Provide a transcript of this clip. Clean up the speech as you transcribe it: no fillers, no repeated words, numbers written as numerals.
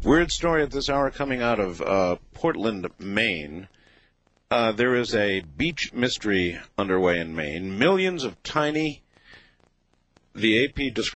Weird story at this hour coming out of Portland, Maine. There is a beach mystery underway in Maine. Millions of tiny, the AP describes